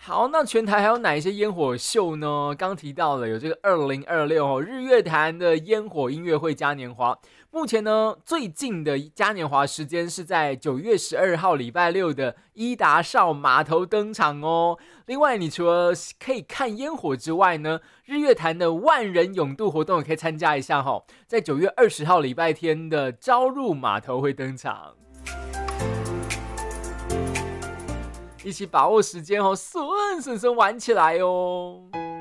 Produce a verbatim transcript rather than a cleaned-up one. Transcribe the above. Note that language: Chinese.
好，那全台还有哪一些烟火秀呢？刚提到了有这个二零二六日月潭的烟火音乐会嘉年华。目前呢，最近的嘉年华时间是在九月十二号礼拜六的伊达邵码头登场哦。另外，你除了可以看烟火之外呢，日月潭的万人泳渡活动也可以参加一下哈、哦。在九月二十号礼拜天的朝入码头会登场。一起把握时间哦，顺顺顺玩起来哦！